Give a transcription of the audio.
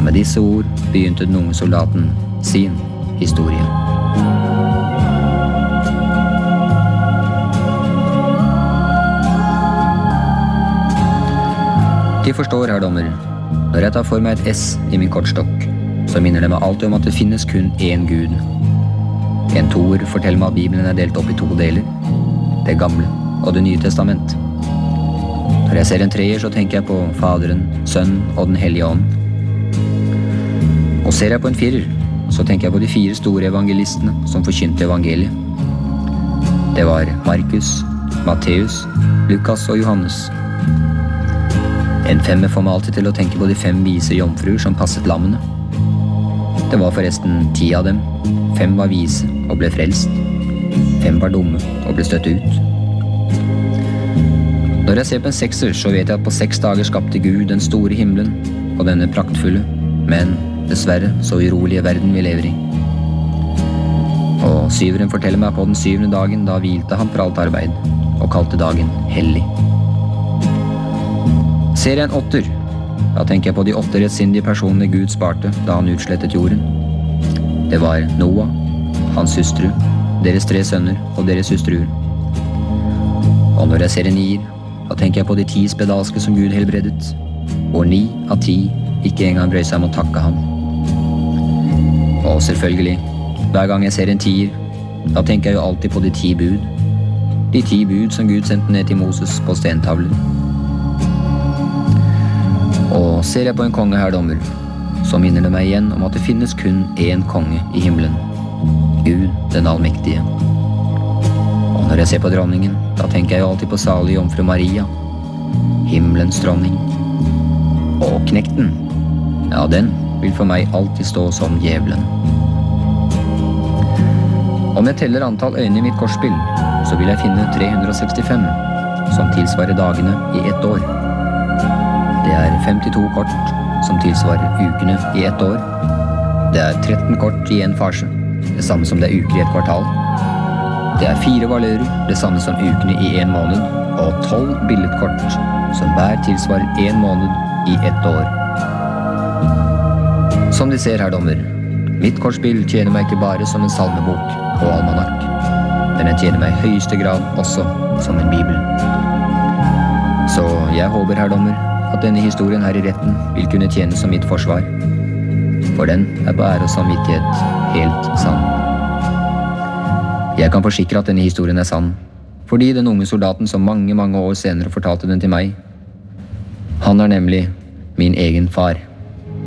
med disse ord begynte den unge soldaten sin historie. De forstår, herr dommer, når jeg tar for meg et S i min kortstokk, så minner det meg alltid om at det finnes kun én Gud. En toer forteller meg at Bibelen er delt opp i 2 deler, det gamle og det nye testament. Når jeg ser en treer, så tenker jeg på Faderen, Sønnen og den hellige ånd. Og ser jeg på en 4, så tenker jeg på de 4 store evangelistene som forkynte evangeliet. Det var Markus, Matteus, Lukas og Johannes. En 5 får meg alltid til å tenke på de 5 vise jomfruer som passet lammene. Det var forresten 10 av dem. 5 var vise og ble frelst. 5 var dumme og ble støtt ut. Når jeg ser på en 6er, så vet jeg at på 6 dager skapte Gud den store himmelen og denne praktfulle, men dessverre så urolige verden vi lever i. Og 7-eren forteller meg på den 7. dagen, da hvilte han fra alt arbeid og kalte dagen hellig. Ser jeg en 8er, da tenker jeg på de 8 rettsindige personene Gud sparte da han utslettet jorden. Det var Noah, hans hustru, deres 3 sønner og deres hustruer. Og når jeg ser en 9er, da tenker jeg på de 10 spedalske som Gud helbredet, hvor 9 av 10 ikke engang brøy seg om å takke ham. Og selvfølgelig, hver gang jeg ser en 10er, da tenker jeg jo alltid på de 10 bud. De 10 bud som Gud sendte ned til Moses på stentavler. Og ser jeg på en konge, herr dommer, så minner det meg igjen om at det finnes kun én konge i himmelen, Gud den allmektige. Og når jeg ser på dronningen, da tenker jeg jo alltid på salig jomfru Maria, himmelens dronning. Og knekten, ja, den vil for meg alltid stå som djevelen. Om jeg teller antall øyne i mitt korsspill, så vil jeg finne 365, som tilsvarer dagene i 1 år. Det er 52 kort, som tilsvarer ukene i 1 år. Det er 13 kort i en fase, det samme som det er uker i et kvartal. Det er 4 valører, det samme som ukene i 1 måned, og 12 billedkort, som hver tilsvarer 1 måned i 1 år. Som de ser, herr dommer, mitt kortspill tjener meg ikke bare som en salmebok og almanakk, men den tjener meg i høyeste grad også som en bibel. Så jeg håper, herr dommer, at denne historien her i retten vil kunne tjene som mitt forsvar, for den er på ære og samvittighet helt sann. Jeg kan forsikre at denne historien er sann, fordi den unge soldaten som mange år senere fortalte den til meg, han er nemlig min egen far.